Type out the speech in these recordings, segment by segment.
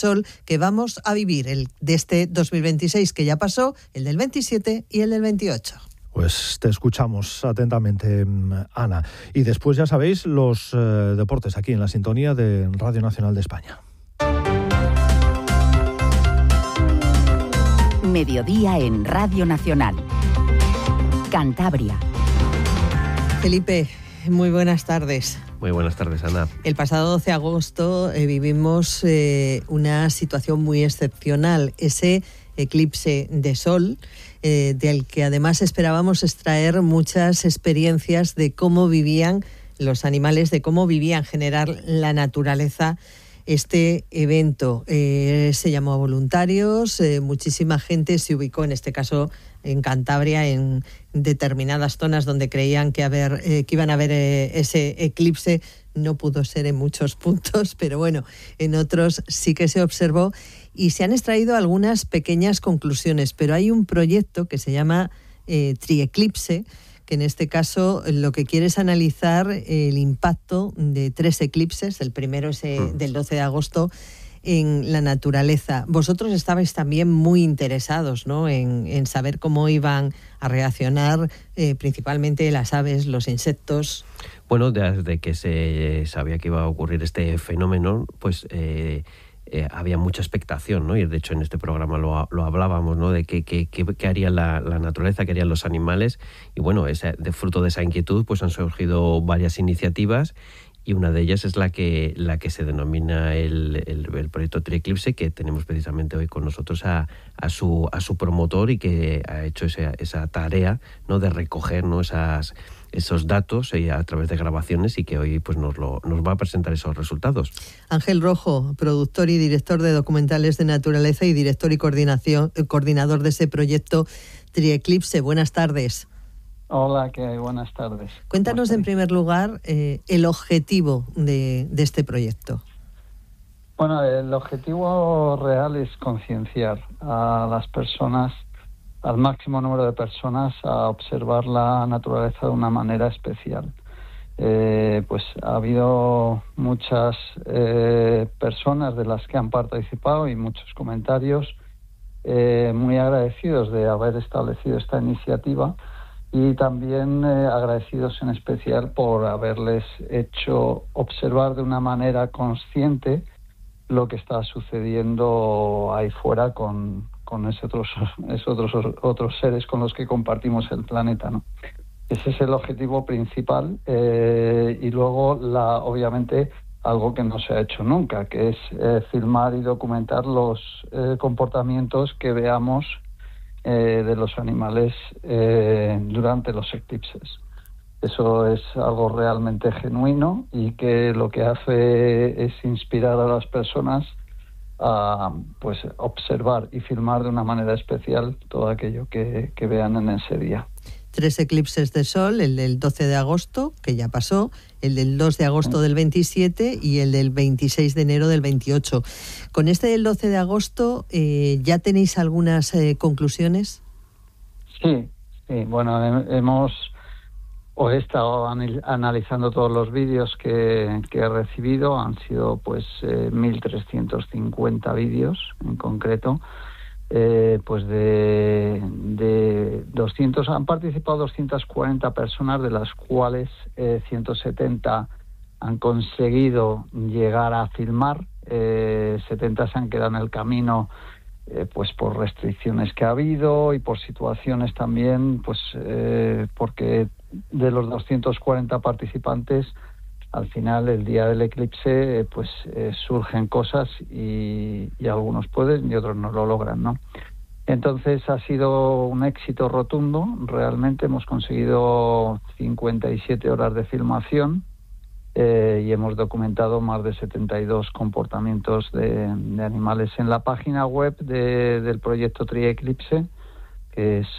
sol que vamos a vivir, el de este 2026 que ya pasó, el del 27 y el del 28. Pues te escuchamos atentamente, Ana. Y después, ya sabéis, los deportes aquí en la sintonía de Radio Nacional de España. Mediodía en Radio Nacional. Cantabria. Felipe, muy buenas tardes. Muy buenas tardes, Ana. El pasado 12 de agosto vivimos una situación muy excepcional, ese eclipse de sol, del que además esperábamos extraer muchas experiencias de cómo vivían los animales, de cómo vivía en general la naturaleza este evento. Se llamó a voluntarios, muchísima gente se ubicó, en este caso en Cantabria, en determinadas zonas donde creían que iban a ver ese eclipse. No pudo ser en muchos puntos, pero bueno, en otros sí que se observó y se han extraído algunas pequeñas conclusiones, pero hay un proyecto que se llama Trieclipse, que en este caso lo que quiere es analizar el impacto de 3 eclipses, el primero es del 12 de agosto, en la naturaleza. Vosotros estabais también muy interesados, ¿no?, en saber cómo iban a reaccionar principalmente las aves, los insectos. Bueno, desde que se sabía que iba a ocurrir este fenómeno, pues había mucha expectación, ¿no? Y de hecho en este programa lo hablábamos, ¿no?, de qué haría la naturaleza, qué harían los animales. Y bueno, de fruto de esa inquietud pues han surgido varias iniciativas y una de ellas es la que se denomina el proyecto Trieclipse, que tenemos precisamente hoy con nosotros a su promotor y que ha hecho esa tarea, ¿no?, de recoger, ¿no?, esos datos a través de grabaciones y que hoy pues nos va a presentar esos resultados. Ángel Rojo, productor y director de documentales de naturaleza y director y coordinador de ese proyecto Trieclipse. Buenas tardes. Hola, ¿qué hay? Buenas tardes. Cuéntanos en primer lugar el objetivo de este proyecto. Bueno, el objetivo real es concienciar a las personas, al máximo número de personas, a observar la naturaleza de una manera especial. Pues ha habido muchas personas de las que han participado y muchos comentarios muy agradecidos de haber establecido esta iniciativa y también agradecidos en especial por haberles hecho observar de una manera consciente lo que está sucediendo ahí fuera con esos otros seres con los que compartimos el planeta, ¿no? Ese es el objetivo principal y luego obviamente algo que no se ha hecho nunca, que es filmar y documentar los comportamientos que veamos de los animales durante los eclipses. Eso es algo realmente genuino y que lo que hace es inspirar a las personas a pues observar y filmar de una manera especial todo aquello que vean en ese día. 3 eclipses de sol, el del 12 de agosto, que ya pasó, el del 2 de agosto del 27 y el del 26 de enero del 28. Con este del 12 de agosto, ¿ya tenéis algunas conclusiones? Sí, bueno, he estado analizando todos los vídeos que he recibido, han sido pues 1.350 vídeos en concreto. Pues de 200 han participado 240 personas, de las cuales 170 han conseguido llegar a filmar, 70 se han quedado en el camino pues por restricciones que ha habido y por situaciones también, pues porque de los 240 participantes, al final, el día del eclipse, pues surgen cosas y algunos pueden y otros no lo logran, ¿no? Entonces ha sido un éxito rotundo. Realmente hemos conseguido 57 horas de filmación y hemos documentado más de 72 comportamientos de animales. En la página web del proyecto Trieclipse, que es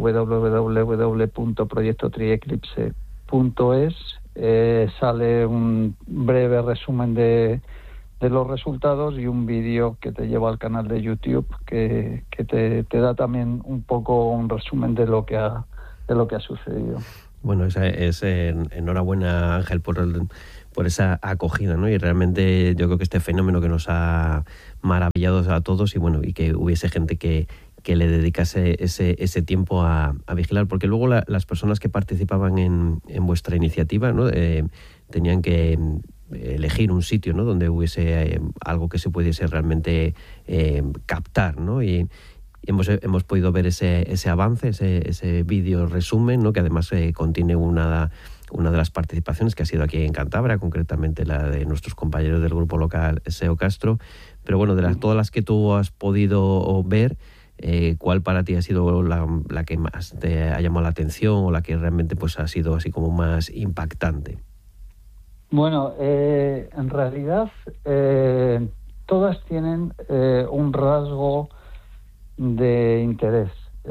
www.proyectotrieclipse.es, sale un breve resumen de los resultados y un vídeo que te lleva al canal de YouTube que te da también un poco un resumen de lo que ha sucedido. Bueno, es enhorabuena, Ángel, por esa acogida, ¿no? Y realmente yo creo que este fenómeno que nos ha maravillado a todos, y bueno, y que hubiese gente que le dedicase ese tiempo a vigilar, porque luego las personas que participaban en vuestra iniciativa, ¿no? Tenían que elegir un sitio, ¿no? Donde hubiese algo que se pudiese realmente captar, ¿no? Y hemos podido ver ese avance, ese vídeo resumen, ¿no? Que además contiene una de las participaciones que ha sido aquí en Cantabria, concretamente la de nuestros compañeros del grupo local SEO Castro. Pero bueno, de todas las que tú has podido ver, ¿cuál para ti ha sido la que más te ha llamado la atención o la que realmente pues ha sido así como más impactante? Bueno, en realidad todas tienen un rasgo de interés.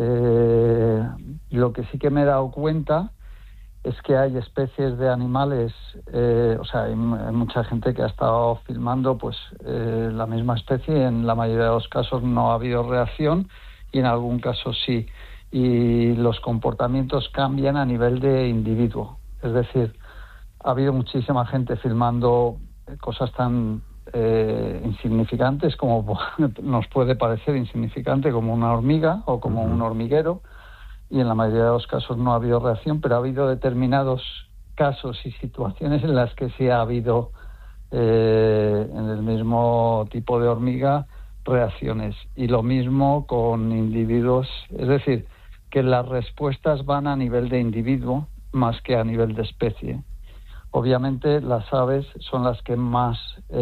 Lo que sí que me he dado cuenta es que hay especies de animales, hay mucha gente que ha estado filmando pues la misma especie, y en la mayoría de los casos no ha habido reacción y en algún caso sí. Y los comportamientos cambian a nivel de individuo. Es decir, ha habido muchísima gente filmando cosas tan insignificantes como nos puede parecer insignificante, como una hormiga o como un hormiguero, y en la mayoría de los casos no ha habido reacción, pero ha habido determinados casos y situaciones en las que sí ha habido en el mismo tipo de hormiga reacciones, y lo mismo con individuos. Es decir, que las respuestas van a nivel de individuo más que a nivel de especie. Obviamente las aves son las que más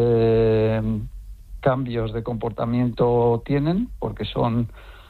cambios de comportamiento tienen, porque son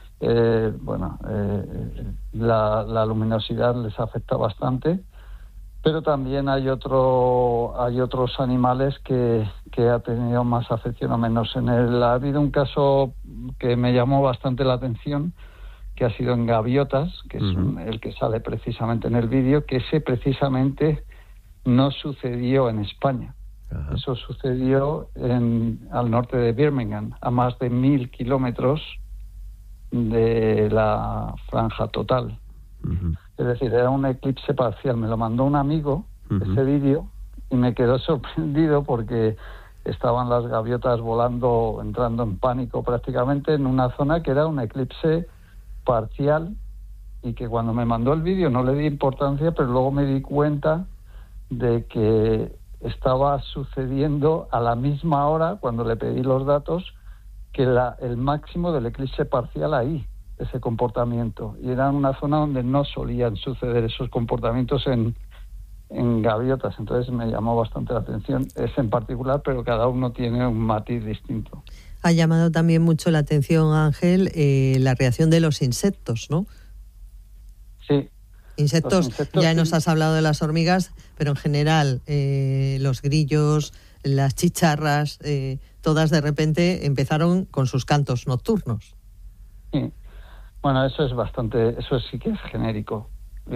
la luminosidad les afecta bastante, pero también hay otros animales que ha tenido más afección o menos. Ha habido un caso que me llamó bastante la atención, que ha sido en gaviotas, que es el que sale precisamente en el vídeo, que ese precisamente no sucedió en España. Ajá. Eso sucedió al norte de Birmingham, a más de 1.000 kilómetros de la franja total. Es decir, era un eclipse parcial. Me lo mandó un amigo, ese vídeo, y me quedó sorprendido porque estaban las gaviotas volando, entrando en pánico prácticamente en una zona que era un eclipse parcial, y que cuando me mandó el vídeo no le di importancia, pero luego me di cuenta de que estaba sucediendo a la misma hora, cuando le pedí los datos, que el máximo del eclipse parcial ahí, ese comportamiento. Y era una zona donde no solían suceder esos comportamientos en gaviotas. Entonces me llamó bastante la atención ese en particular, pero cada uno tiene un matiz distinto. Ha llamado también mucho la atención, Ángel, la reacción de los insectos, ¿no? Sí. Insectos, ya nos has hablado de las hormigas, pero en general los grillos, las chicharras, todas de repente empezaron con sus cantos nocturnos. Sí. Bueno, eso sí que es genérico.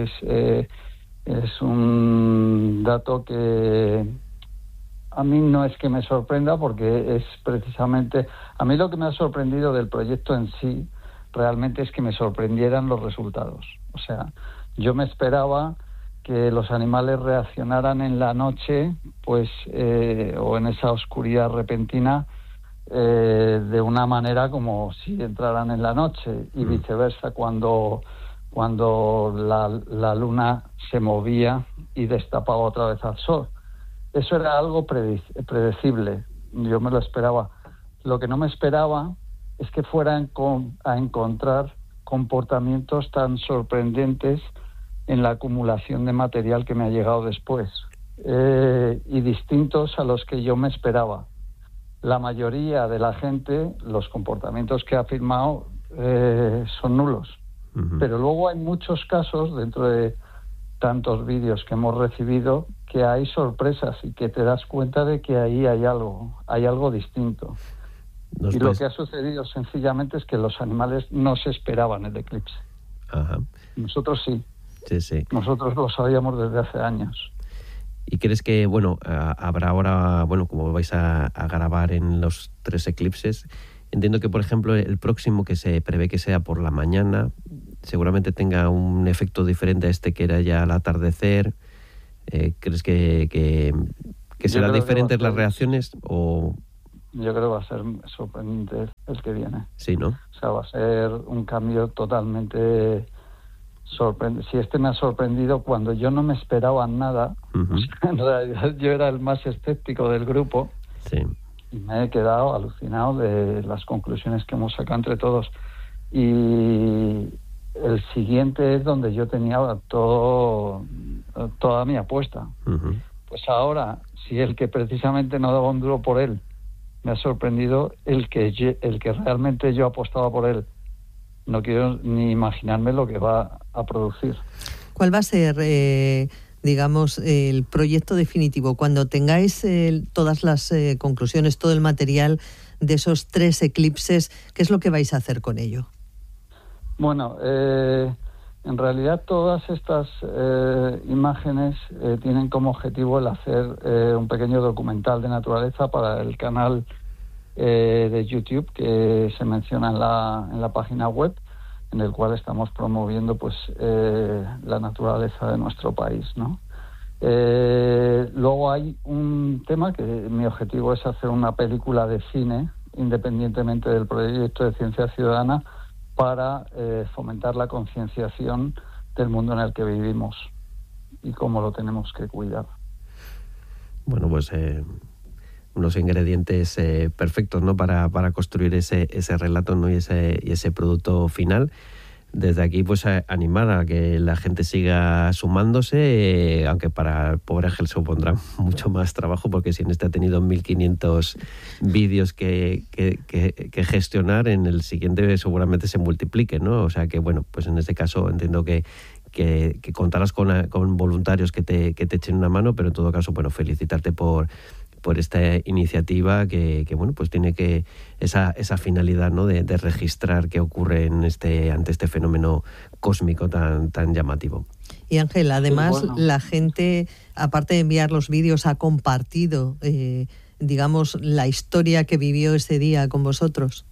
Es un dato que a mí no es que me sorprenda, porque es precisamente... A mí lo que me ha sorprendido del proyecto en sí realmente es que me sorprendieran los resultados. O sea, yo me esperaba que los animales reaccionaran en la noche, pues, o en esa oscuridad repentina, de una manera como si entraran en la noche, y viceversa cuando la luna se movía y destapaba otra vez al sol. Eso era algo predecible, yo me lo esperaba. Lo que no me esperaba es que fueran a encontrar comportamientos tan sorprendentes en la acumulación de material que me ha llegado después, y distintos a los que yo me esperaba. La mayoría de la gente, los comportamientos que ha filmado son nulos. Pero luego hay muchos casos, dentro de tantos vídeos que hemos recibido, que hay sorpresas y que te das cuenta de que ahí hay algo distinto. Y lo que ha sucedido sencillamente es que los animales no se esperaban el eclipse. Ajá. Nosotros sí. Sí. Nosotros lo sabíamos desde hace años. ¿Y crees que, habrá ahora, como vais a grabar en los 3 eclipses, entiendo que, por ejemplo, el próximo, que se prevé que sea por la mañana, seguramente tenga un efecto diferente a este que era ya al atardecer? ¿Crees que ¿Que serán diferentes las reacciones o...? Yo creo que va a ser sorprendente el que viene. Sí, ¿no? O sea, va a ser un cambio totalmente sorprendente. Si me ha sorprendido cuando yo no me esperaba nada, o sea, en realidad yo era el más escéptico del grupo, sí, y me he quedado alucinado de las conclusiones que hemos sacado entre todos. Y el siguiente es donde yo tenía toda mi apuesta. Pues ahora, si el que precisamente no daba un duro por él me ha sorprendido, el que realmente yo apostaba por él, no quiero ni imaginarme lo que va a producir. ¿Cuál va a ser, digamos, el proyecto definitivo? Cuando tengáis todas las conclusiones, todo el material de esos 3 eclipses, ¿qué es lo que vais a hacer con ello? Bueno, en realidad todas estas imágenes tienen como objetivo el hacer un pequeño documental de naturaleza para el canal de YouTube que se menciona en la página web, en el cual estamos promoviendo pues la naturaleza de nuestro país, ¿no? Luego hay un tema que mi objetivo es hacer una película de cine, independientemente del proyecto de Ciencia Ciudadana, para fomentar la concienciación del mundo en el que vivimos y cómo lo tenemos que cuidar. Bueno, pues unos ingredientes perfectos, ¿no? para construir ese relato, ¿no? y ese producto final. Desde aquí, pues animar a que la gente siga sumándose, aunque para el pobre Ángel se supondrá mucho más trabajo, porque si en este ha tenido 1.500 vídeos que gestionar, en el siguiente seguramente se multiplique, ¿no? O sea que, bueno, pues en este caso entiendo que contarás con voluntarios que te echen una mano, pero en todo caso, bueno, felicitarte por esta iniciativa que bueno, pues tiene esa finalidad, ¿no? de registrar qué ocurre ante este fenómeno cósmico tan llamativo. Y Ángel, además, sí, bueno, la gente, aparte de enviar los vídeos, ha compartido, digamos, la historia que vivió ese día con vosotros.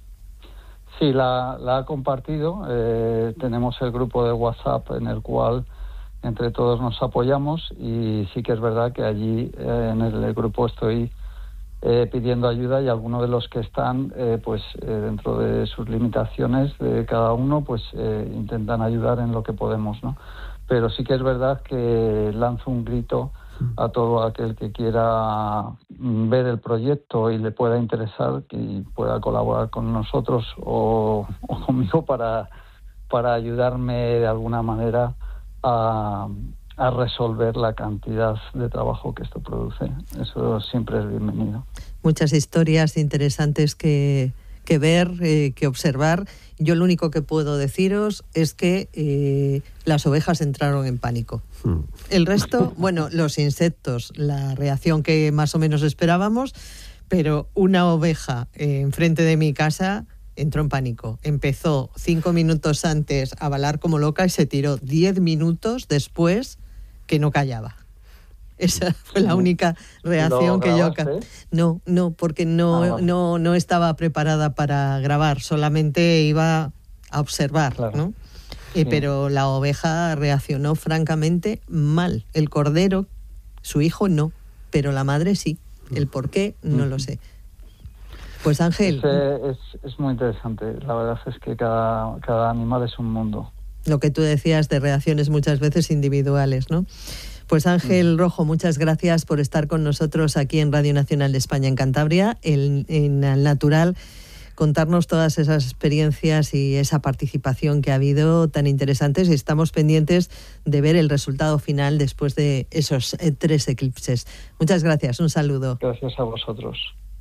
Sí, la ha compartido. Tenemos el grupo de WhatsApp en el cual entre todos nos apoyamos, y sí que es verdad que allí en el grupo estoy pidiendo ayuda, y algunos de los que están dentro de sus limitaciones de cada uno pues intentan ayudar en lo que podemos, ¿no? Pero sí que es verdad que lanzo un grito a todo aquel que quiera ver el proyecto y le pueda interesar, que pueda colaborar con nosotros o conmigo para ayudarme de alguna manera a resolver la cantidad de trabajo que esto produce. Eso siempre es bienvenido. Muchas historias interesantes que ver, que observar. Yo lo único que puedo deciros es que las ovejas entraron en pánico. El resto, bueno, los insectos, la reacción que más o menos esperábamos, pero una oveja enfrente de mi casa entró en pánico. Empezó 5 minutos antes a balar como loca y se tiró 10 minutos después que no callaba. Esa fue la única reacción que yo... No, porque no estaba preparada para grabar, solamente iba a observar, claro, ¿no? Sí. Pero la oveja reaccionó francamente mal. El cordero, su hijo no, pero la madre sí. El por qué no lo sé. Pues Ángel... Es muy interesante. La verdad es que cada animal es un mundo. Lo que tú decías de reacciones muchas veces individuales, ¿no? Pues Ángel Rojo, muchas gracias por estar con nosotros aquí en Radio Nacional de España en Cantabria, en Al Natural, contarnos todas esas experiencias y esa participación que ha habido tan interesantes, y estamos pendientes de ver el resultado final después de esos 3 eclipses. Muchas gracias, un saludo. Gracias a vosotros.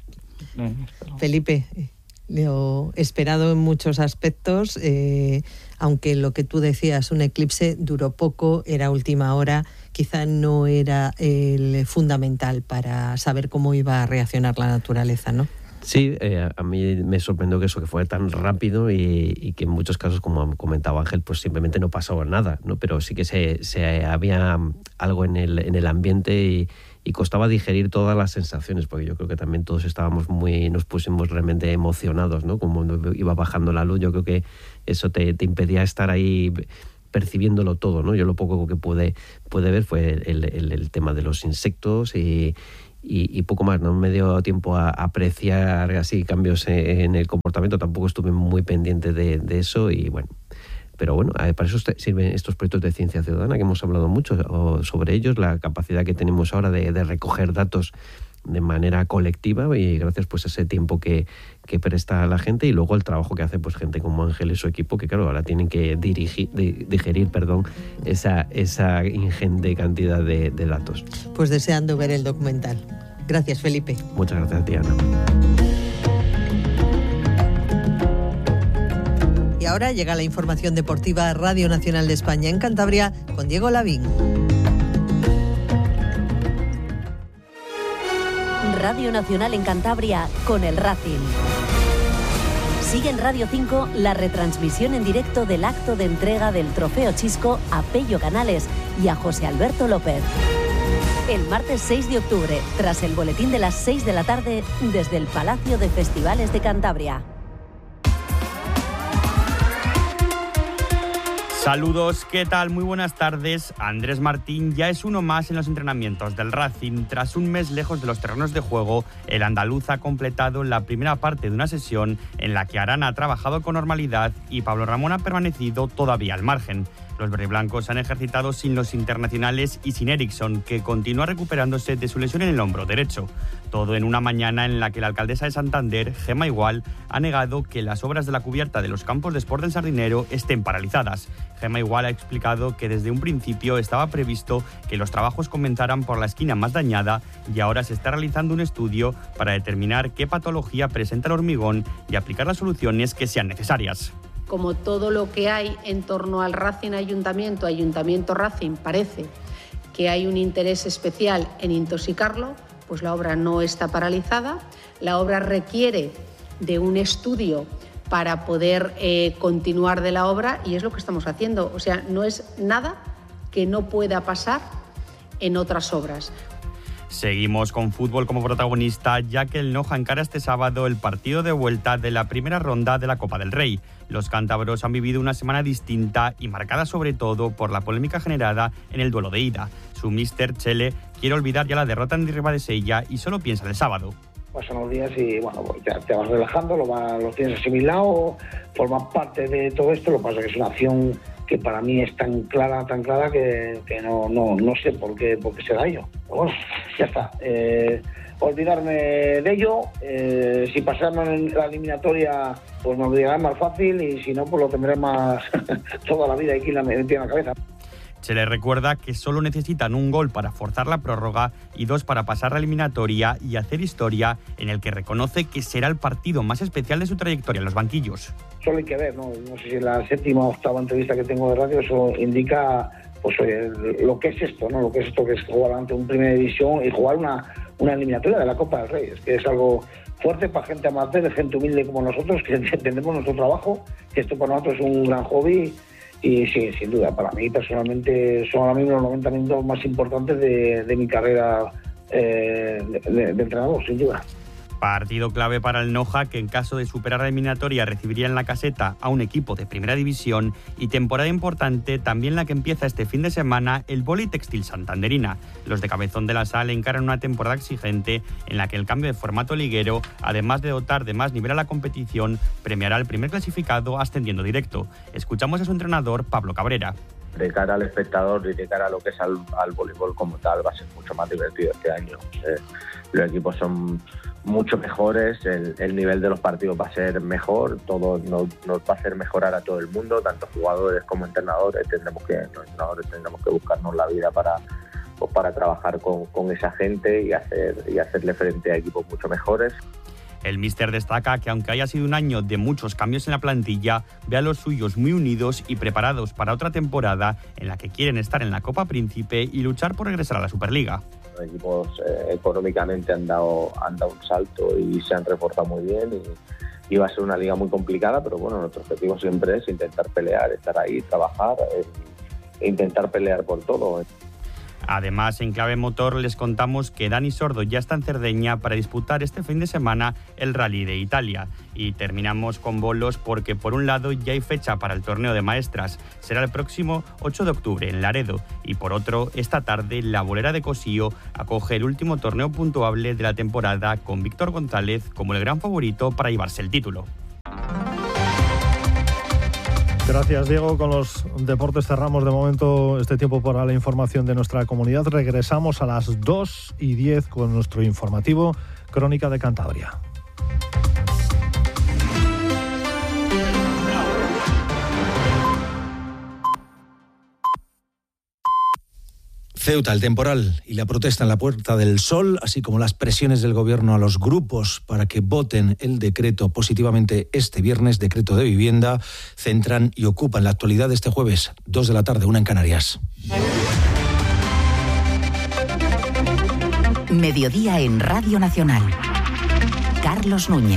Felipe, lo esperado en muchos aspectos, aunque lo que tú decías, un eclipse duró poco, era última hora, quizá no era el fundamental para saber cómo iba a reaccionar la naturaleza, ¿no? Sí, a mí me sorprendió que fue tan rápido y que en muchos casos, como comentaba Ángel, pues simplemente no pasó nada, ¿no? Pero sí que había algo en el ambiente y costaba digerir todas las sensaciones, porque yo creo que también todos nos pusimos realmente emocionados, ¿no? Como iba bajando la luz, yo creo que eso te impedía estar ahí percibiéndolo todo, ¿no? Yo lo poco que pude ver fue el tema de los insectos y poco más, no me dio tiempo a apreciar así cambios en el comportamiento, tampoco estuve muy pendiente de eso y bueno. Pero bueno, para eso sirven estos proyectos de ciencia ciudadana, que hemos hablado mucho sobre ellos, la capacidad que tenemos ahora de recoger datos de manera colectiva y gracias pues a ese tiempo que presta la gente y luego el trabajo que hace pues gente como Ángel y su equipo, que claro, ahora tienen que digerir esa ingente cantidad de datos. Pues deseando ver el documental. Gracias, Felipe. Muchas gracias, Diana. Y ahora llega la información deportiva a Radio Nacional de España en Cantabria con Diego Lavín. Radio Nacional en Cantabria con el Racing. Sigue en Radio 5 la retransmisión en directo del acto de entrega del Trofeo Chisco a Pello Canales y a José Alberto López. El martes 6 de octubre, tras el boletín de las 6 de la tarde, desde el Palacio de Festivales de Cantabria. Saludos, ¿qué tal? Muy buenas tardes. Andrés Martín ya es uno más en los entrenamientos del Racing. Tras un mes lejos de los terrenos de juego, el andaluz ha completado la primera parte de una sesión en la que Arana ha trabajado con normalidad y Pablo Ramón ha permanecido todavía al margen. Los verdiblancos han ejercitado sin los internacionales y sin Eriksson, que continúa recuperándose de su lesión en el hombro derecho. Todo en una mañana en la que la alcaldesa de Santander, Gemma Igual, ha negado que las obras de la cubierta de los campos de Sport del Sardinero estén paralizadas. Gemma Igual ha explicado que desde un principio estaba previsto que los trabajos comenzaran por la esquina más dañada y ahora se está realizando un estudio para determinar qué patología presenta el hormigón y aplicar las soluciones que sean necesarias. Como todo lo que hay en torno al Racing Ayuntamiento Racing, parece que hay un interés especial en intoxicarlo, pues la obra no está paralizada. La obra requiere de un estudio para poder continuar de la obra y es lo que estamos haciendo. O sea, no es nada que no pueda pasar en otras obras. Seguimos con fútbol como protagonista, ya que el Noja encara este sábado el partido de vuelta de la primera ronda de la Copa del Rey. Los cántabros han vivido una semana distinta y marcada sobre todo por la polémica generada en el duelo de ida. Su míster Chele quiere olvidar ya la derrota en Ribadesella y solo piensa en el sábado. Pasan los días y bueno, pues ya te vas relajando, lo tienes asimilado, formas parte de todo esto. Lo que pasa es que es una acción que para mí es tan clara que no sé por qué se da ello. Pero bueno, ya está. Olvidarme de ello. Si pasamos en la eliminatoria, pues me olvidaré más fácil y si no, pues lo tendré más toda la vida aquí en la cabeza. Se le recuerda que solo necesitan un gol para forzar la prórroga y 2 para pasar la eliminatoria y hacer historia, en el que reconoce que será el partido más especial de su trayectoria en los banquillos. Solo hay que ver, no sé si en la 7ª o 8ª entrevista que tengo de radio eso indica pues lo que es esto, ¿no? Lo que es esto, que es jugar ante un Primera División y jugar una eliminatoria de la Copa del Rey. Es que es algo fuerte para gente amateur, gente humilde como nosotros, que entendemos nuestro trabajo, que esto para nosotros es un gran hobby. Y sí, sin duda, para mí personalmente son ahora mismo los 90 minutos más importantes de mi carrera de entrenador, sin duda. Partido clave para el Noja, que en caso de superar la eliminatoria recibiría en la caseta a un equipo de primera división, y temporada importante también la que empieza este fin de semana el Vóley Textil Santanderina. Los de Cabezón de la Sal encaran una temporada exigente en la que el cambio de formato liguero, además de dotar de más nivel a la competición, premiará al primer clasificado ascendiendo directo. Escuchamos a su entrenador, Pablo Cabrera. De cara al espectador y de cara a lo que es al voleibol como tal, va a ser mucho más divertido este año. Los equipos son mucho mejores, el nivel de los partidos va a ser mejor, todo nos va a hacer mejorar a todo el mundo, tanto jugadores como entrenadores. Tendremos que buscarnos la vida para trabajar con esa gente y hacerle frente a equipos mucho mejores. El míster destaca que aunque haya sido un año de muchos cambios en la plantilla, ve a los suyos muy unidos y preparados para otra temporada en la que quieren estar en la Copa Príncipe y luchar por regresar a la Superliga. Los equipos económicamente han dado un salto y se han reforzado muy bien y va a ser una liga muy complicada, pero bueno, nuestro objetivo siempre es intentar pelear, estar ahí, trabajar e intentar pelear por todo. Además, en clave motor les contamos que Dani Sordo ya está en Cerdeña para disputar este fin de semana el Rally de Italia. Y terminamos con bolos porque por un lado ya hay fecha para el torneo de maestras, será el próximo 8 de octubre en Laredo, y por otro, esta tarde la Bolera de Cosío acoge el último torneo puntuable de la temporada con Víctor González como el gran favorito para llevarse el título. Gracias, Diego. Con los deportes cerramos de momento este tiempo para la información de nuestra comunidad. Regresamos a las 2:10 con nuestro informativo Crónica de Cantabria. Ceuta, el temporal y la protesta en la Puerta del Sol, así como las presiones del gobierno a los grupos para que voten el decreto positivamente este viernes, decreto de vivienda, centran y ocupan la actualidad de este jueves, 2 de la tarde, 1 en Canarias. Mediodía en Radio Nacional. Carlos Núñez.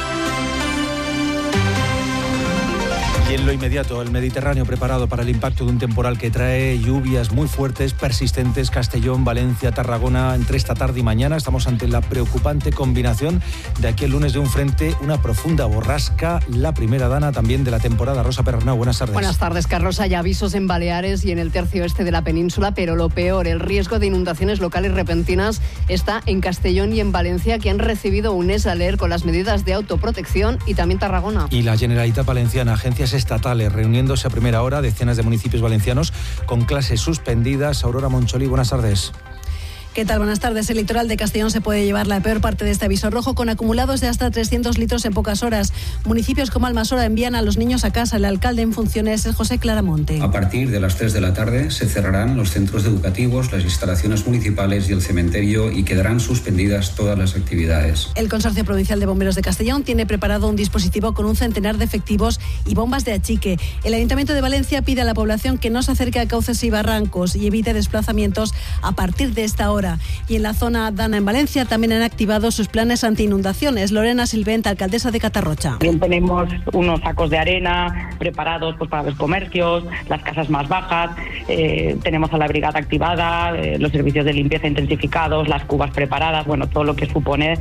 Y en lo inmediato, el Mediterráneo preparado para el impacto de un temporal que trae lluvias muy fuertes, persistentes, Castellón, Valencia, Tarragona, entre esta tarde y mañana. Estamos ante la preocupante combinación de aquel lunes de un frente, una profunda borrasca, la primera dana también de la temporada. Rosa Perarnau, buenas tardes. Buenas tardes, Carlos. Hay avisos en Baleares y en el tercio oeste de la península, pero lo peor, el riesgo de inundaciones locales repentinas está en Castellón y en Valencia, que han recibido un alert con las medidas de autoprotección, y también Tarragona. Y la Generalitat Valenciana, agencias estatales reuniéndose a primera hora, decenas de municipios valencianos con clases suspendidas. Aurora Moncholí, buenas tardes. ¿Qué tal? Buenas tardes. El litoral de Castellón se puede llevar la peor parte de este aviso rojo, con acumulados de hasta 300 litros en pocas horas. Municipios como Almasora envían a los niños a casa. El alcalde en funciones es José Claramonte. A partir de las 3 de la tarde se cerrarán los centros educativos, las instalaciones municipales y el cementerio, y quedarán suspendidas todas las actividades. El Consorcio Provincial de Bomberos de Castellón tiene preparado un dispositivo con un centenar de efectivos y bombas de achique. El Ayuntamiento de Valencia pide a la población que no se acerque a cauces y barrancos y evite desplazamientos a partir de esta hora. Y en la zona Dana, en Valencia, también han activado sus planes anti-inundaciones. Lorena Silvent, alcaldesa de Catarrocha. También tenemos unos sacos de arena preparados para los comercios, las casas más bajas, tenemos a la brigada activada, los servicios de limpieza intensificados, las cubas preparadas, todo lo que supone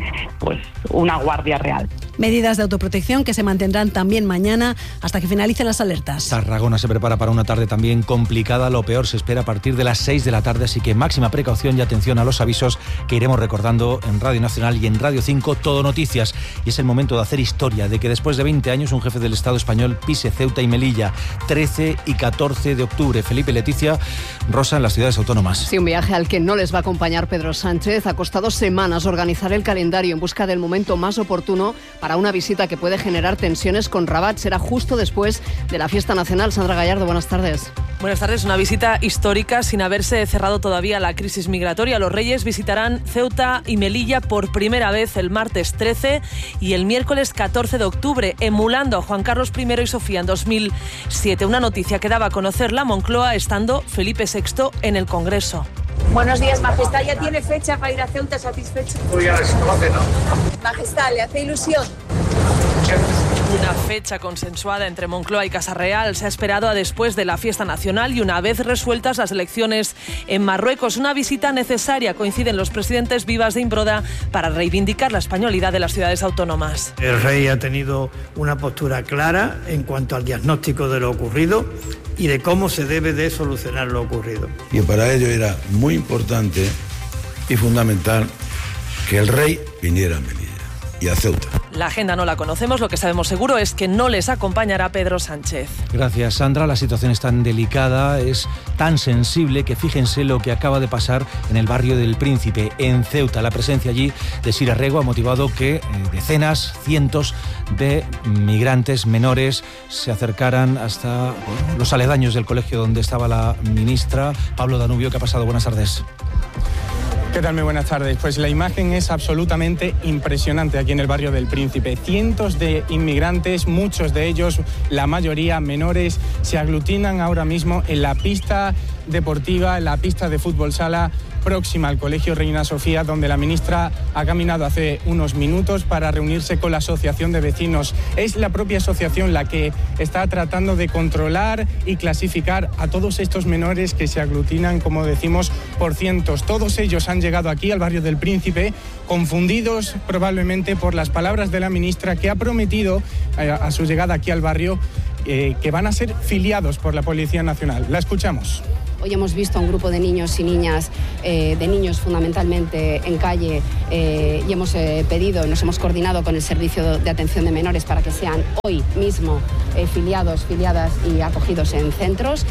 una guardia real. Medidas de autoprotección que se mantendrán también mañana hasta que finalicen las alertas. Tarragona se prepara para una tarde también complicada. Lo peor se espera a partir de las 6 de la tarde, así que máxima precaución y atención a los avisos que iremos recordando en Radio Nacional y en Radio 5, Todo Noticias. Y es el momento de hacer historia, de que después de 20 años un jefe del Estado español pise Ceuta y Melilla, 13 y 14 de octubre. Felipe, Leticia, Rosa, en las ciudades autónomas. Sí, un viaje al que no les va a acompañar Pedro Sánchez. Ha costado semanas organizar el calendario en busca del momento más oportuno para una visita que puede generar tensiones con Rabat. Será justo después de la fiesta nacional. Sandra Gallardo, buenas tardes. Buenas tardes. Una visita histórica sin haberse cerrado todavía la crisis migratoria. Los Reyes visitarán Ceuta y Melilla por primera vez el martes 13 y el miércoles 14 de octubre, emulando a Juan Carlos I y Sofía en 2007. Una noticia que daba a conocer la Moncloa estando Felipe VI en el Congreso. Buenos días, Majestad. ¿Ya tiene fecha para ir a Ceuta satisfecho? Pues ya se conoce, ¿no? Majestad, ¿le hace ilusión? Una fecha consensuada entre Moncloa y Casa Real se ha esperado a después de la fiesta nacional y una vez resueltas las elecciones en Marruecos. Una visita necesaria, coinciden los presidentes Vivas de Imbroda, para reivindicar la españolidad de las ciudades autónomas. El rey ha tenido una postura clara en cuanto al diagnóstico de lo ocurrido y de cómo se debe de solucionar lo ocurrido. Y para ello era muy importante y fundamental que el rey viniera a Melilla y a Ceuta. La agenda no la conocemos, lo que sabemos seguro es que no les acompañará Pedro Sánchez. Gracias, Sandra. La situación es tan delicada, es tan sensible que fíjense lo que acaba de pasar en el barrio del Príncipe, en Ceuta. La presencia allí de Sira Rego ha motivado que decenas, cientos de migrantes menores se acercaran hasta los aledaños del colegio donde estaba la ministra. Pablo Danubio, ¿qué ha pasado? Buenas tardes. ¿Qué tal? Muy buenas tardes. Pues la imagen es absolutamente impresionante aquí en el barrio del Príncipe. Cientos de inmigrantes, muchos de ellos, la mayoría menores, se aglutinan ahora mismo en la pista deportiva, en la pista de fútbol sala próxima al Colegio Reina Sofía, donde la ministra ha caminado hace unos minutos para reunirse con la Asociación de Vecinos. Es la propia asociación la que está tratando de controlar y clasificar a todos estos menores que se aglutinan, como decimos, por cientos. Todos ellos han llegado aquí al barrio del Príncipe, confundidos probablemente por las palabras de la ministra, que ha prometido a su llegada aquí al barrio que van a ser filiados por la Policía Nacional. La escuchamos. Hoy hemos visto a un grupo de niños y niñas, de niños fundamentalmente en calle, y hemos pedido, nos hemos coordinado con el Servicio de Atención de Menores para que sean hoy mismo filiados, filiadas y acogidos en centros.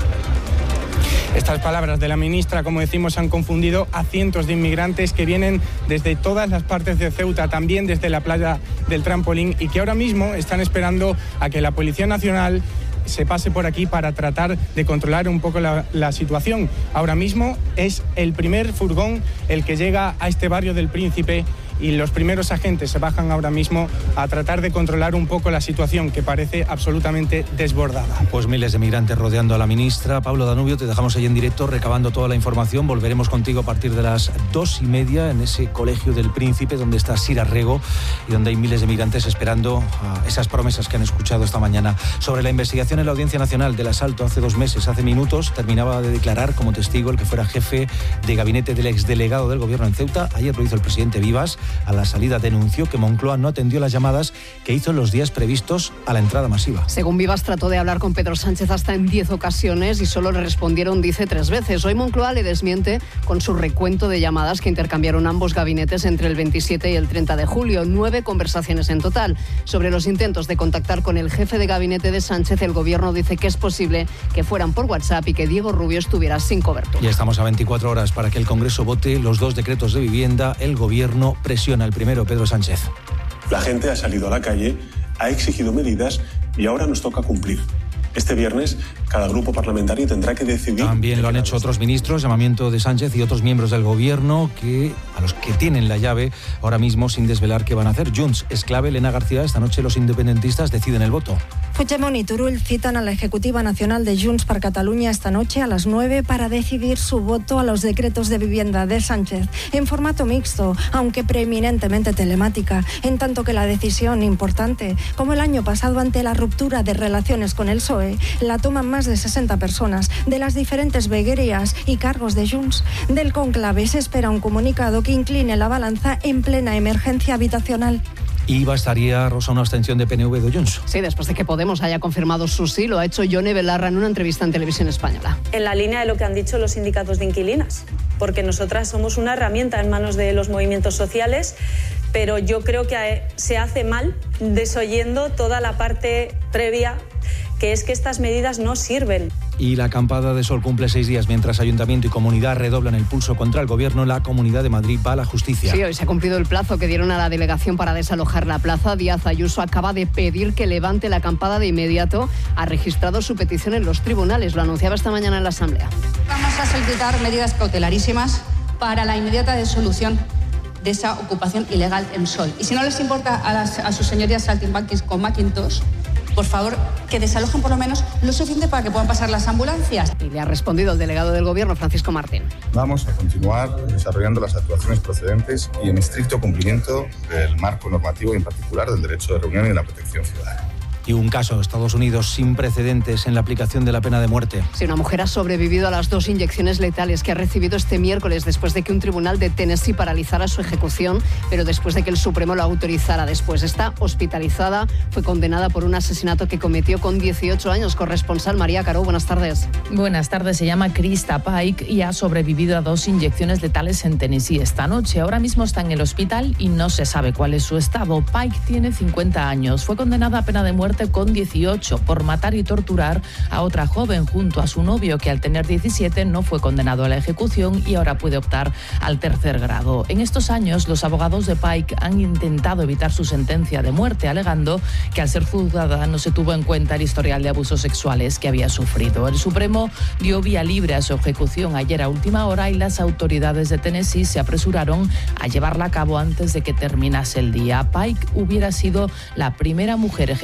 Estas palabras de la ministra, como decimos, han confundido a cientos de inmigrantes que vienen desde todas las partes de Ceuta, también desde la playa del Trampolín, y que ahora mismo están esperando a que la Policía Nacional se pase por aquí para tratar de controlar un poco la situación. Ahora mismo es el primer furgón el que llega a este barrio del Príncipe, y los primeros agentes se bajan ahora mismo a tratar de controlar un poco la situación, que parece absolutamente desbordada. Pues miles de migrantes rodeando a la ministra. Pablo Danubio, te dejamos ahí en directo recabando toda la información. Volveremos contigo a partir de las 2:30 en ese Colegio del Príncipe, donde está Sira Rego y donde hay miles de migrantes esperando a esas promesas que han escuchado esta mañana. Sobre la investigación en la Audiencia Nacional del asalto hace 2 meses, hace minutos, terminaba de declarar como testigo el que fuera jefe de gabinete del exdelegado del gobierno en Ceuta. Ayer lo hizo el presidente Vivas. A la salida denunció que Moncloa no atendió las llamadas que hizo en los días previstos a la entrada masiva. Según Vivas, trató de hablar con Pedro Sánchez hasta en 10 ocasiones y solo le respondieron, dice, 3 veces. Hoy Moncloa le desmiente con su recuento de llamadas que intercambiaron ambos gabinetes entre el 27 y el 30 de julio. 9 conversaciones en total. Sobre los intentos de contactar con el jefe de gabinete de Sánchez, el gobierno dice que es posible que fueran por WhatsApp y que Diego Rubio estuviera sin cobertura. Ya estamos a 24 horas para que el Congreso vote los 2 decretos de vivienda. El gobierno presiona el primero, Pedro Sánchez. La gente ha salido a la calle, ha exigido medidas y ahora nos toca cumplir. Este viernes, cada grupo parlamentario tendrá que decidir... También lo han hecho otros ministros, llamamiento de Sánchez y otros miembros del gobierno, a los que tienen la llave ahora mismo sin desvelar qué van a hacer. Junts es clave. Elena García, esta noche los independentistas deciden el voto. Puigdemont y Turull citan a la Ejecutiva Nacional de Junts per Catalunya esta noche a las 9 para decidir su voto a los decretos de vivienda de Sánchez, en formato mixto, aunque preeminentemente telemática, en tanto que la decisión importante, como el año pasado ante la ruptura de relaciones con el PSOE, la toman más de 60 personas de las diferentes veguerías y cargos de Junts. Del cónclave se espera un comunicado que incline la balanza en plena emergencia habitacional. Y bastaría, Rosa, una abstención de PNV de Junts. Sí, después de que Podemos haya confirmado su sí, lo ha hecho Yone Belarra en una entrevista en Televisión Española. En la línea de lo que han dicho los sindicatos de inquilinas, porque nosotras somos una herramienta en manos de los movimientos sociales, pero yo creo que se hace mal desoyendo toda la parte previa, que es que estas medidas no sirven. Y la acampada de sol cumple 6 días mientras Ayuntamiento y Comunidad redoblan el pulso contra el Gobierno. La Comunidad de Madrid va a la justicia. Sí, hoy se ha cumplido el plazo que dieron a la delegación para desalojar la plaza. Díaz Ayuso acaba de pedir que levante la acampada de inmediato. Ha registrado su petición en los tribunales. Lo anunciaba esta mañana en la Asamblea. Vamos a solicitar medidas cautelarísimas para la inmediata disolución de esa ocupación ilegal en Sol. Y si no les importa a sus señorías saltimbanquis con Macintosh, por favor, que desalojen por lo menos lo suficiente para que puedan pasar las ambulancias. Y le ha respondido el delegado del Gobierno, Francisco Martín. Vamos a continuar desarrollando las actuaciones procedentes y en estricto cumplimiento del marco normativo y en particular del derecho de reunión y de la protección ciudadana. Y un caso, Estados Unidos, sin precedentes en la aplicación de la pena de muerte. Sí, una mujer ha sobrevivido a las 2 inyecciones letales que ha recibido este miércoles después de que un tribunal de Tennessee paralizara su ejecución, pero después de que el Supremo lo autorizara después. Está hospitalizada, fue condenada por un asesinato que cometió con 18 años. Corresponsal María Caro, buenas tardes. Buenas tardes, se llama Krista Pike y ha sobrevivido a 2 inyecciones letales en Tennessee esta noche. Ahora mismo está en el hospital y no se sabe cuál es su estado. Pike tiene 50 años, fue condenada a pena de muerte con 18 por matar y torturar a otra joven junto a su novio, que al tener 17 no fue condenado a la ejecución y ahora puede optar al 3er grado. En estos años, los abogados de Pike han intentado evitar su sentencia de muerte, alegando que al ser juzgada no se tuvo en cuenta el historial de abusos sexuales que había sufrido. El Supremo dio vía libre a su ejecución ayer a última hora y las autoridades de Tennessee se apresuraron a llevarla a cabo antes de que terminase el día. Pike hubiera sido la primera mujer ejecutada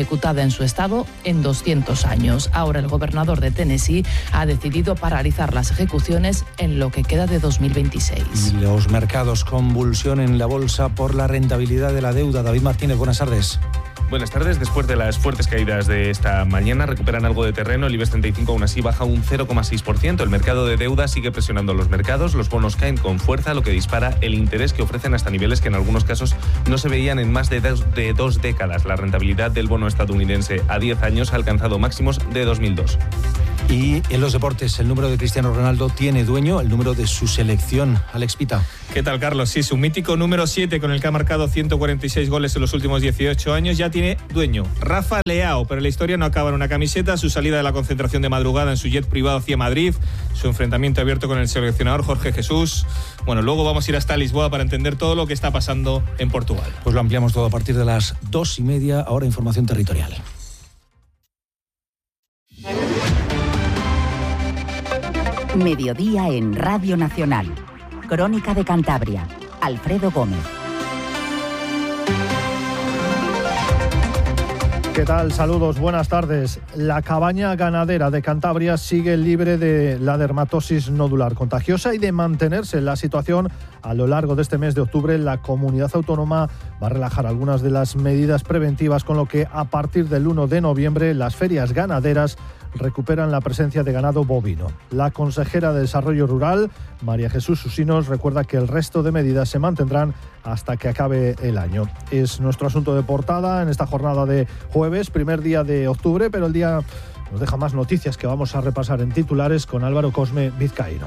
en su estado en 200 años. Ahora el gobernador de Tennessee ha decidido paralizar las ejecuciones en lo que queda de 2026. Y los mercados, convulsión en la bolsa por la rentabilidad de la deuda. David Martínez, buenas tardes. Buenas tardes. Después de las fuertes caídas de esta mañana, recuperan algo de terreno. El IBEX 35 aún así baja un 0,6%. El mercado de deuda sigue presionando los mercados. Los bonos caen con fuerza, lo que dispara el interés que ofrecen hasta niveles que en algunos casos no se veían en más de dos décadas. La rentabilidad del bono estadounidense a 10 años ha alcanzado máximos de 2002. Y en los deportes, el número de Cristiano Ronaldo tiene dueño, el número de su selección. Alex Pita. ¿Qué tal, Carlos? Sí, su mítico número 7, con el que ha marcado 146 goles en los últimos 18 años, ya tiene dueño. Rafa Leao, pero la historia no acaba en una camiseta. Su salida de la concentración de madrugada en su jet privado hacia Madrid, su enfrentamiento abierto con el seleccionador Jorge Jesús. Bueno, luego vamos a ir hasta Lisboa para entender todo lo que está pasando en Portugal. Pues lo ampliamos todo a partir de las 2:30. Ahora información territorial. Mediodía en Radio Nacional. Crónica de Cantabria. Alfredo Gómez. ¿Qué tal? Saludos, buenas tardes. La cabaña ganadera de Cantabria sigue libre de la dermatosis nodular contagiosa y de mantenerse la situación a lo largo de este mes de octubre. La comunidad autónoma va a relajar algunas de las medidas preventivas, con lo que a partir del 1 de noviembre las ferias ganaderas recuperan la presencia de ganado bovino. La consejera de Desarrollo Rural, María Jesús Usinos, recuerda que el resto de medidas se mantendrán hasta que acabe el año. Es nuestro asunto de portada en esta jornada de jueves, primer día de octubre, pero el día nos deja más noticias que vamos a repasar en titulares con Álvaro Cosme Vizcaíno.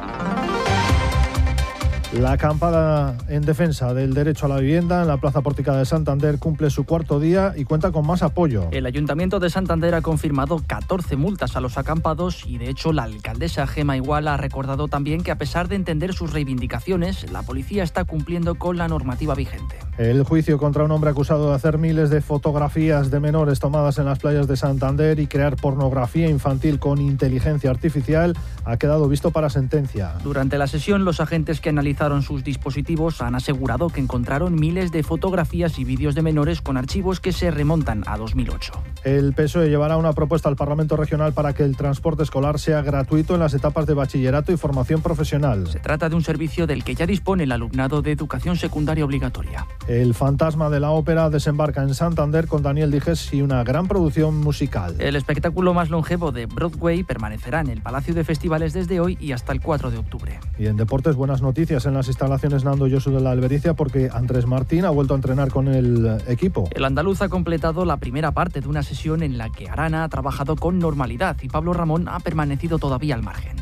La acampada en defensa del derecho a la vivienda en la Plaza Porticada de Santander cumple su cuarto día y cuenta con más apoyo. El Ayuntamiento de Santander ha confirmado 14 multas a los acampados y, de hecho, la alcaldesa Gema Igual ha recordado también que, a pesar de entender sus reivindicaciones, la policía está cumpliendo con la normativa vigente. El juicio contra un hombre acusado de hacer miles de fotografías de menores tomadas en las playas de Santander y crear pornografía infantil con inteligencia artificial ha quedado visto para sentencia. Durante la sesión, los agentes que analizaron sus dispositivos han asegurado que encontraron miles de fotografías y vídeos de menores con archivos que se remontan a 2008. El PSOE llevará una propuesta al Parlamento Regional para que el transporte escolar sea gratuito en las etapas de bachillerato y formación profesional. Se trata de un servicio del que ya dispone el alumnado de educación secundaria obligatoria. El fantasma de la ópera desembarca en Santander con Daniel Dijes y una gran producción musical. El espectáculo más longevo de Broadway permanecerá en el Palacio de Festivales desde hoy y hasta el 4 de octubre. Y en deportes, buenas noticias en las instalaciones Nando Josu de la Albericia, porque Andrés Martín ha vuelto a entrenar con el equipo. El andaluz ha completado la primera parte de una sesión en la que Arana ha trabajado con normalidad y Pablo Ramón ha permanecido todavía al margen.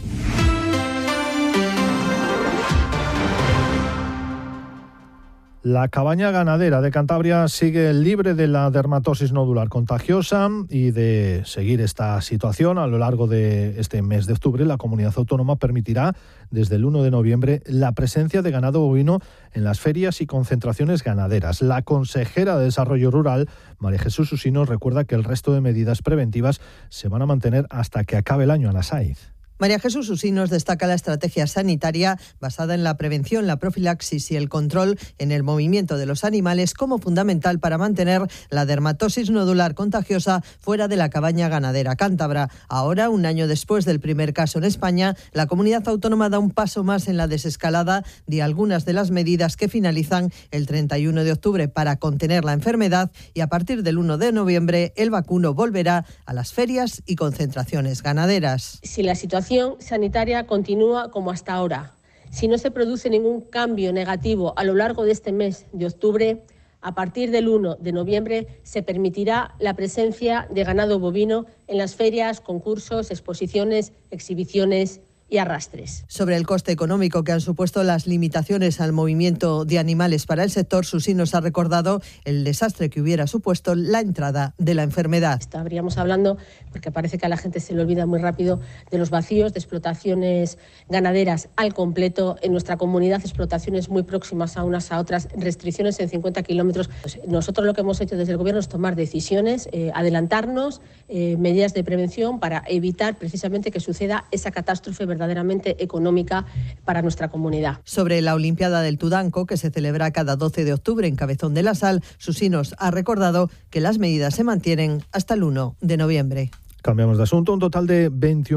La cabaña ganadera de Cantabria sigue libre de la dermatosis nodular contagiosa y de seguir esta situación a lo largo de este mes de octubre. La comunidad autónoma permitirá desde el 1 de noviembre la presencia de ganado bovino en las ferias y concentraciones ganaderas. La consejera de Desarrollo Rural, María Jesús Usinos, recuerda que el resto de medidas preventivas se van a mantener hasta que acabe el año. Ana Saiz. María Jesús Usinos destaca la estrategia sanitaria basada en la prevención, la profilaxis y el control en el movimiento de los animales como fundamental para mantener la dermatosis nodular contagiosa fuera de la cabaña ganadera cántabra. Ahora, un año después del primer caso en España, la comunidad autónoma da un paso más en la desescalada de algunas de las medidas que finalizan el 31 de octubre para contener la enfermedad, y a partir del 1 de noviembre el vacuno volverá a las ferias y concentraciones ganaderas. Si la situación sanitaria continúa como hasta ahora, si no se produce ningún cambio negativo a lo largo de este mes de octubre, a partir del 1 de noviembre se permitirá la presencia de ganado bovino en las ferias, concursos, exposiciones, exhibiciones y arrastres. Sobre el coste económico que han supuesto las limitaciones al movimiento de animales para el sector, Usinos ha recordado el desastre que hubiera supuesto la entrada de la enfermedad. Estaríamos hablando, porque parece que a la gente se le olvida muy rápido, de los vacíos de explotaciones ganaderas al completo en nuestra comunidad, explotaciones muy próximas a unas a otras, restricciones en 50 kilómetros. Pues nosotros lo que hemos hecho desde el Gobierno es tomar decisiones, adelantarnos, medidas de prevención para evitar precisamente que suceda esa catástrofe verdaderamente verdaderamente económica para nuestra comunidad. Sobre la Olimpiada del Tudanco, que se celebra cada 12 de octubre en Cabezón de la Sal, Susinos ha recordado que las medidas se mantienen hasta el 1 de noviembre. Cambiamos de asunto. Un total de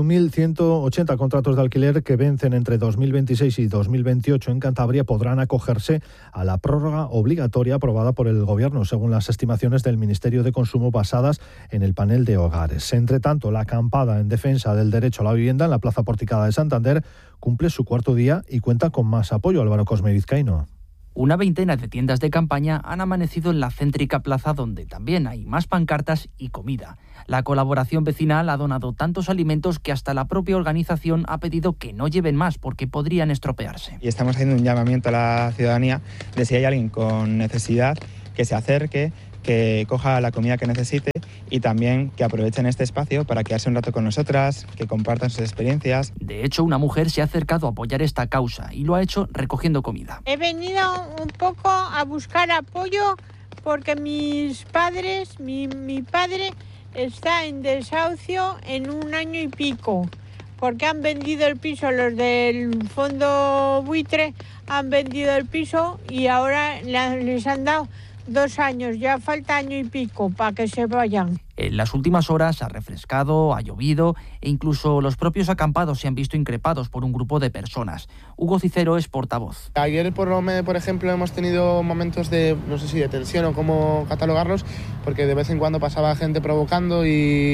21.180 contratos de alquiler que vencen entre 2026 y 2028 en Cantabria podrán acogerse a la prórroga obligatoria aprobada por el Gobierno, según las estimaciones del Ministerio de Consumo basadas en el panel de hogares. Entre tanto, la acampada en defensa del derecho a la vivienda en la Plaza Porticada de Santander cumple su cuarto día y cuenta con más apoyo. Álvaro Cosme Vizcaíno. Una veintena de tiendas de campaña han amanecido en la céntrica plaza, donde también hay más pancartas y comida. La colaboración vecinal ha donado tantos alimentos que hasta la propia organización ha pedido que no lleven más porque podrían estropearse. Y estamos haciendo un llamamiento a la ciudadanía de si hay alguien con necesidad que se acerque, que coja la comida que necesite y también que aprovechen este espacio para quedarse un rato con nosotras, que compartan sus experiencias. De hecho, una mujer se ha acercado a apoyar esta causa y lo ha hecho recogiendo comida. He venido un poco a buscar apoyo porque mis padres, mi padre está en desahucio en 1 año y pico, porque han vendido el piso, los del fondo buitre han vendido el piso y ahora les han dado 2 años, ya falta 1 año y pico para que se vayan. En las últimas horas ha refrescado, ha llovido e incluso los propios acampados se han visto increpados por un grupo de personas. Hugo Cicero es portavoz. Ayer, por ejemplo, hemos tenido momentos de, no sé si de tensión o cómo catalogarlos, porque de vez en cuando pasaba gente provocando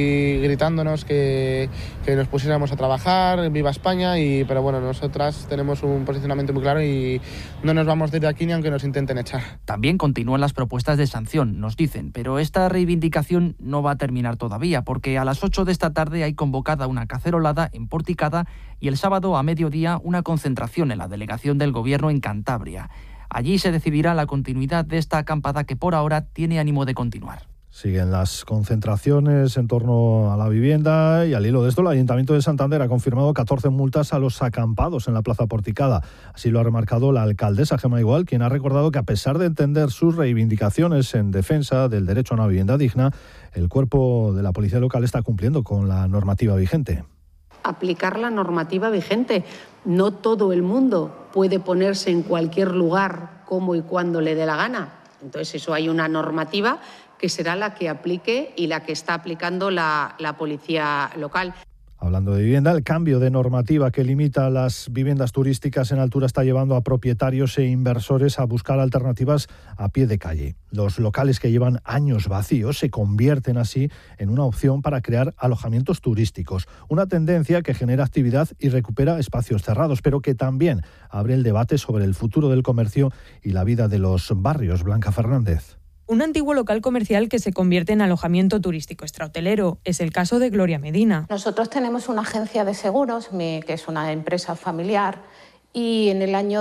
y gritándonos que nos pusiéramos a trabajar, viva España, pero bueno, nosotras tenemos un posicionamiento muy claro y no nos vamos desde aquí ni aunque nos intenten echar. También continúan las propuestas de sanción, nos dicen, pero esta reivindicación no va a terminar todavía, porque a las 8 de esta tarde hay convocada una cacerolada en Porticada y el sábado a mediodía una concentración en la delegación del Gobierno en Cantabria. Allí se decidirá la continuidad de esta acampada que por ahora tiene ánimo de continuar. Siguen las concentraciones en torno a la vivienda y al hilo de esto el Ayuntamiento de Santander ha confirmado 14 multas a los acampados en la Plaza Porticada. Así lo ha remarcado la alcaldesa Gemma Igual, quien ha recordado que a pesar de entender sus reivindicaciones en defensa del derecho a una vivienda digna, el cuerpo de la policía local está cumpliendo con la normativa vigente. Aplicar la normativa vigente. No todo el mundo puede ponerse en cualquier lugar como y cuando le dé la gana. Entonces eso hay una normativa que será la que aplique y la que está aplicando la policía local. Hablando de vivienda, el cambio de normativa que limita las viviendas turísticas en altura está llevando a propietarios e inversores a buscar alternativas a pie de calle. Los locales que llevan años vacíos se convierten así en una opción para crear alojamientos turísticos, una tendencia que genera actividad y recupera espacios cerrados, pero que también abre el debate sobre el futuro del comercio y la vida de los barrios. Blanca Fernández. Un antiguo local comercial que se convierte en alojamiento turístico extrahotelero. Es el caso de Gloria Medina. Nosotros tenemos una agencia de seguros, que es una empresa familiar, y en el año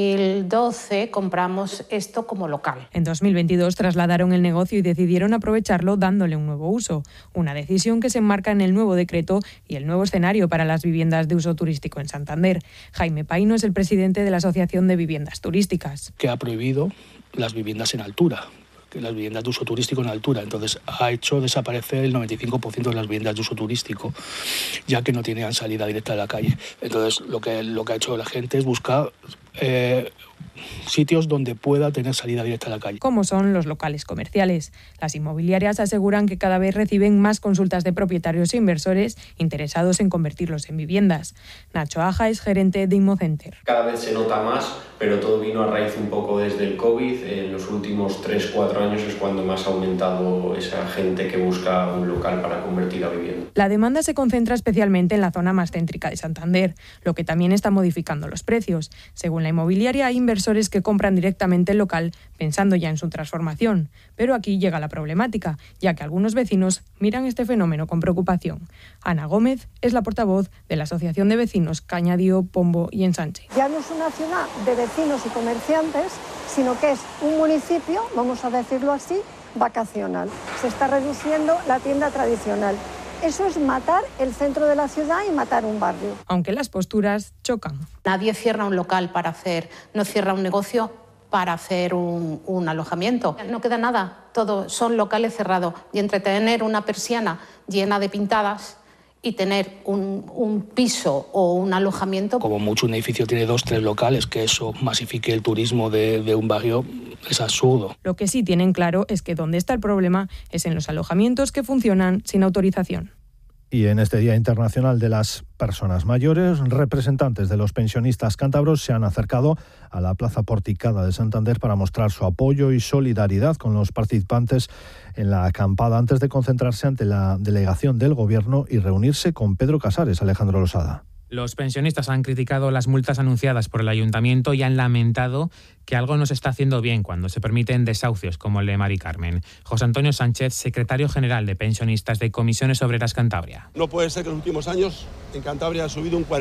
2012 compramos esto como local. En 2022 trasladaron el negocio y decidieron aprovecharlo dándole un nuevo uso. Una decisión que se enmarca en el nuevo decreto y el nuevo escenario para las viviendas de uso turístico en Santander. Jaime Paino es el presidente de la Asociación de Viviendas Turísticas. Que ha prohibido las viviendas en altura, las viviendas de uso turístico en altura. Entonces ha hecho desaparecer el 95% de las viviendas de uso turístico, ya que no tenían salida directa a la calle. Entonces lo que ha hecho la gente es buscar sitios donde pueda tener salida directa a la calle. Como son los locales comerciales. Las inmobiliarias aseguran que cada vez reciben más consultas de propietarios e inversores interesados en convertirlos en viviendas. Nacho Aja es gerente de Inmocenter. Cada vez se nota más, pero todo vino a raíz un poco desde el COVID. En los últimos 3-4 años es cuando más ha aumentado esa gente que busca un local para convertir a vivienda. La demanda se concentra especialmente en la zona más céntrica de Santander, lo que también está modificando los precios. Según la inmobiliaria, hay inversores que compran directamente el local pensando ya en su transformación. Pero aquí llega la problemática, ya que algunos vecinos miran este fenómeno con preocupación. Ana Gómez es la portavoz de la Asociación de Vecinos Cañadío, Pombo y Ensanche. Ya no es una ciudad de vecinos y comerciantes, sino que es un municipio, vamos a decirlo así, vacacional. Se está reduciendo la tienda tradicional. Eso es matar el centro de la ciudad y matar un barrio. Aunque las posturas chocan. Nadie cierra un local no cierra un negocio para hacer un alojamiento. No queda nada, todo son locales cerrados. Y entre tener una persiana llena de pintadas y tener un piso o un alojamiento. Como mucho un edificio tiene 2 o 3 locales, que eso masifique el turismo de un barrio es absurdo. Lo que sí tienen claro es que donde está el problema es en los alojamientos que funcionan sin autorización. Y en este Día Internacional de las Personas Mayores, representantes de los pensionistas cántabros se han acercado a la Plaza Porticada de Santander para mostrar su apoyo y solidaridad con los participantes en la acampada antes de concentrarse ante la delegación del Gobierno y reunirse con Pedro Casares. Alejandro Losada. Los pensionistas han criticado las multas anunciadas por el Ayuntamiento y han lamentado que algo no se está haciendo bien cuando se permiten desahucios como el de Mari Carmen. José Antonio Sánchez, secretario general de pensionistas de Comisiones Obreras Cantabria. No puede ser que en los últimos años en Cantabria ha subido un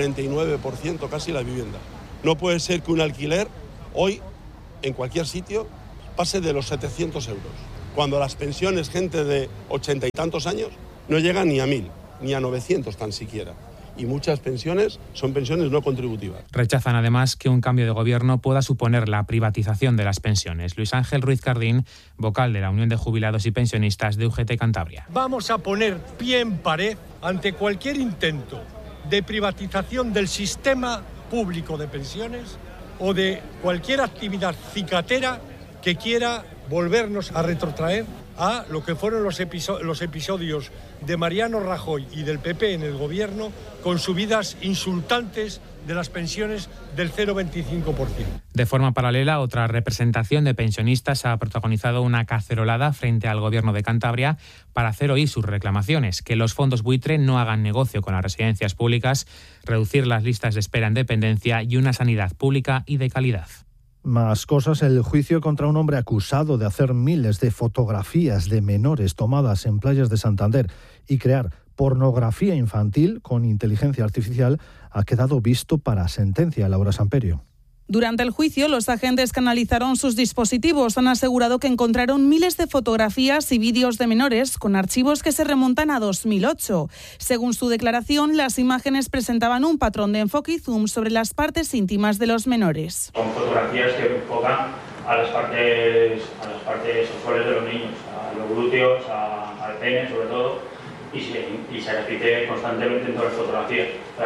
49% casi la vivienda. No puede ser que un alquiler hoy en cualquier sitio pase de los 700 euros, cuando las pensiones, gente de 80 y tantos años, no llegan ni a 1.000, ni a 900 tan siquiera. Y muchas pensiones son pensiones no contributivas. Rechazan además que un cambio de gobierno pueda suponer la privatización de las pensiones. Luis Ángel Ruiz Cardín, vocal de la Unión de Jubilados y Pensionistas de UGT Cantabria. Vamos a poner pie en pared ante cualquier intento de privatización del sistema público de pensiones o de cualquier actividad cicatera que quiera volvernos a retrotraer a lo que fueron los episodios de Mariano Rajoy y del PP en el gobierno, con subidas insultantes de las pensiones del 0,25%. De forma paralela, otra representación de pensionistas ha protagonizado una cacerolada frente al Gobierno de Cantabria para hacer oír sus reclamaciones: que los fondos buitre no hagan negocio con las residencias públicas, reducir las listas de espera en dependencia y una sanidad pública y de calidad. Más cosas, el juicio contra un hombre acusado de hacer miles de fotografías de menores tomadas en playas de Santander y crear pornografía infantil con inteligencia artificial ha quedado visto para sentencia. Laura Samperio. Durante el juicio, los agentes que analizaron sus dispositivos han asegurado que encontraron miles de fotografías y vídeos de menores con archivos que se remontan a 2008. Según su declaración, las imágenes presentaban un patrón de enfoque y zoom sobre las partes íntimas de los menores. Son fotografías que enfocan a las partes sexuales de los niños, a los glúteos, al pene sobre todo, y se repite constantemente en todas las fotografías.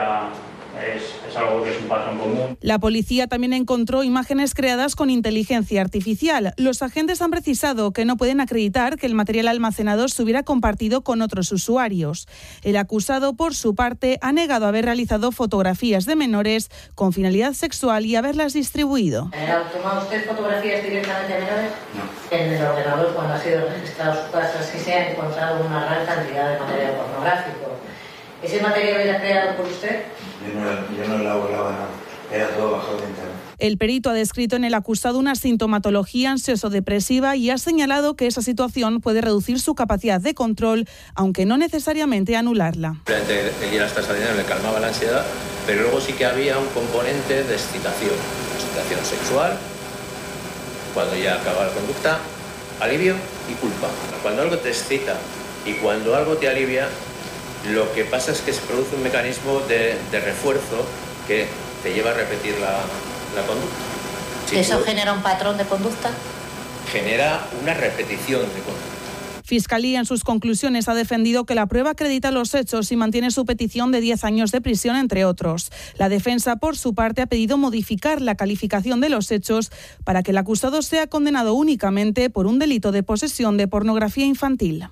Es algo que es un patrón común. La policía también encontró imágenes creadas con inteligencia artificial. Los agentes han precisado que no pueden acreditar que el material almacenado se hubiera compartido con otros usuarios. El acusado, por su parte, ha negado haber realizado fotografías de menores con finalidad sexual y haberlas distribuido. ¿Ha tomado usted fotografías directamente de menores? No. En el ordenador, cuando ha sido registrado su casa, sí se ha encontrado una gran cantidad de material pornográfico. ¿Ese material era creado por usted? Yo no elaboraba nada, era todo bajado de internet. El perito ha descrito en el acusado una sintomatología ansioso-depresiva y ha señalado que esa situación puede reducir su capacidad de control, aunque no necesariamente anularla. Durante el ir hasta esa dinero le calmaba la ansiedad, pero luego sí que había un componente de excitación sexual, cuando ya acaba la conducta, alivio y culpa. Cuando algo te excita y cuando algo te alivia, lo que pasa es que se produce un mecanismo de refuerzo que te lleva a repetir la conducta. Si ¿eso genera un patrón de conducta? Genera una repetición de conducta. Fiscalía en sus conclusiones ha defendido que la prueba acredita los hechos y mantiene su petición de 10 años de prisión, entre otros. La defensa, por su parte, ha pedido modificar la calificación de los hechos para que el acusado sea condenado únicamente por un delito de posesión de pornografía infantil.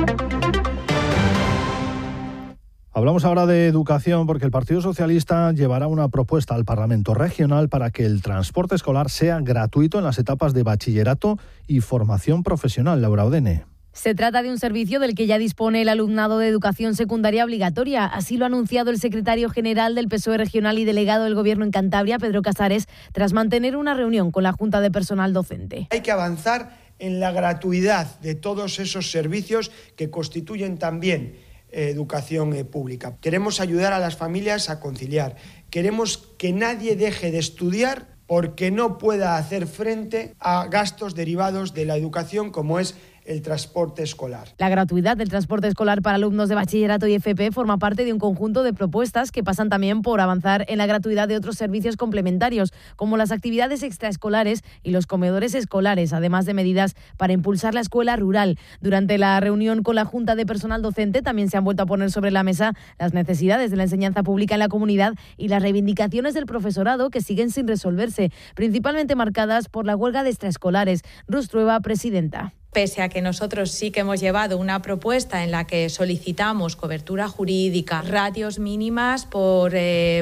Hablamos ahora de educación porque el Partido Socialista llevará una propuesta al Parlamento Regional para que el transporte escolar sea gratuito en las etapas de bachillerato y formación profesional. Laura Odene. Se trata de un servicio del que ya dispone el alumnado de educación secundaria obligatoria. Así lo ha anunciado el secretario general del PSOE regional y delegado del Gobierno en Cantabria, Pedro Casares, tras mantener una reunión con la Junta de Personal Docente. Hay que avanzar en la gratuidad de todos esos servicios que constituyen también educación pública. Queremos ayudar a las familias a conciliar. Queremos que nadie deje de estudiar porque no pueda hacer frente a gastos derivados de la educación, como es el transporte escolar. La gratuidad del transporte escolar para alumnos de bachillerato y FP forma parte de un conjunto de propuestas que pasan también por avanzar en la gratuidad de otros servicios complementarios, como las actividades extraescolares y los comedores escolares, además de medidas para impulsar la escuela rural. Durante la reunión con la Junta de Personal Docente también se han vuelto a poner sobre la mesa las necesidades de la enseñanza pública en la comunidad y las reivindicaciones del profesorado que siguen sin resolverse, principalmente marcadas por la huelga de extraescolares. Rus Trueba, presidenta. Pese a que nosotros sí que hemos llevado una propuesta en la que solicitamos cobertura jurídica, ratios mínimas por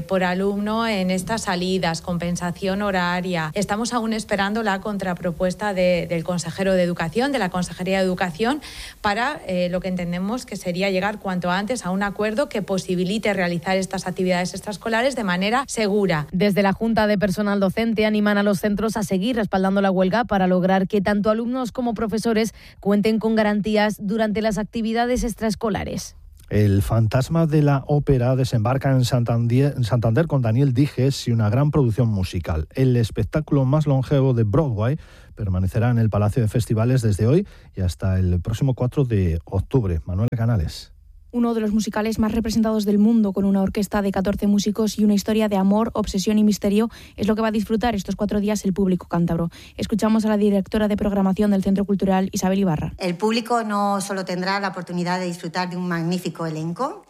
alumno en estas salidas, compensación horaria. Estamos aún esperando la contrapropuesta del consejero de Educación, de la Consejería de Educación, para lo que entendemos que sería llegar cuanto antes a un acuerdo que posibilite realizar estas actividades extraescolares de manera segura. Desde la Junta de Personal Docente animan a los centros a seguir respaldando la huelga para lograr que tanto alumnos como profesores cuenten con garantías durante las actividades extraescolares. El fantasma de la ópera desembarca en Santander con Daniel Dijes y una gran producción musical. El espectáculo más longevo de Broadway permanecerá en el Palacio de Festivales desde hoy y hasta el próximo 4 de octubre. Manuel Canales. Uno de los musicales más representados del mundo, con una orquesta de 14 músicos y una historia de amor, obsesión y misterio, es lo que va a disfrutar estos 4 días el público cántabro. Escuchamos a la directora de programación del Centro Cultural, Isabel Ibarra. El público no solo tendrá la oportunidad de disfrutar de un magnífico elenco,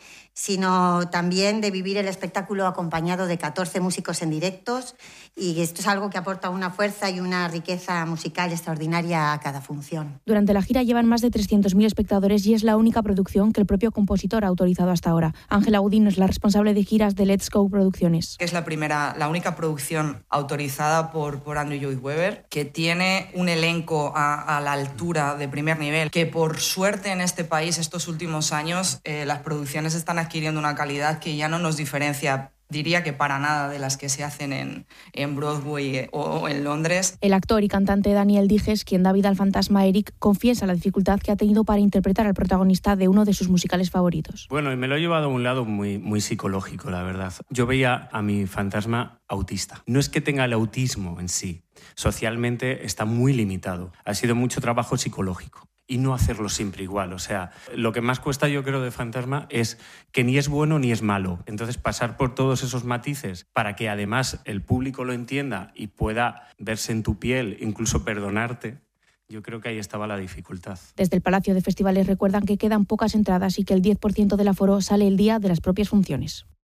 sino también de vivir el espectáculo acompañado de 14 músicos en directos, y esto es algo que aporta una fuerza y una riqueza musical extraordinaria a cada función. Durante la gira llevan más de 300.000 espectadores y es la única producción que el propio compositor ha autorizado hasta ahora. Ángela Udino es la responsable de giras de Let's Go Producciones. Es la única producción autorizada por Andrew Lloyd Webber, que tiene un elenco a la altura de primer nivel, que por suerte en este país estos últimos años las producciones están adquiriendo una calidad que ya no nos diferencia, diría que para nada, de las que se hacen en Broadway o en Londres. El actor y cantante Daniel Dijes, quien da vida al fantasma Eric, confiesa la dificultad que ha tenido para interpretar al protagonista de uno de sus musicales favoritos. Bueno, y me lo he llevado a un lado muy psicológico, la verdad. Yo veía a mi fantasma autista. No es que tenga el autismo en sí, socialmente está muy limitado. Ha sido mucho trabajo psicológico. Y no hacerlo siempre igual. O sea, lo que más cuesta, yo creo, de fantasma es que ni es bueno ni es malo. Entonces, pasar por todos esos matices para que además el público lo entienda y pueda verse en tu piel, incluso perdonarte, yo creo que ahí estaba la dificultad. Desde el Palacio de Festivales recuerdan que quedan pocas entradas y que el 10% del aforo sale el día de las propias funciones.